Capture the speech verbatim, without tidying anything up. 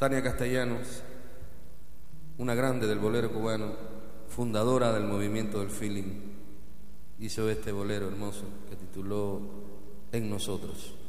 Tania Castellanos, una grande del bolero cubano, fundadora del movimiento del feeling, hizo este bolero hermoso que tituló En Nosotros.